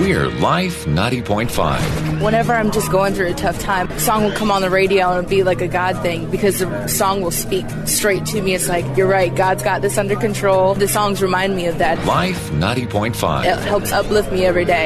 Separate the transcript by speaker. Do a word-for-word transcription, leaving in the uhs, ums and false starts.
Speaker 1: We're Life ninety point five.
Speaker 2: Whenever I'm just going through a tough time, a song will come on the radio and it'll be like a God thing because the song will speak straight to me. It's like, you're right, God's got this under control. The songs remind me of that.
Speaker 1: Life ninety point five.
Speaker 2: It helps uplift me every day.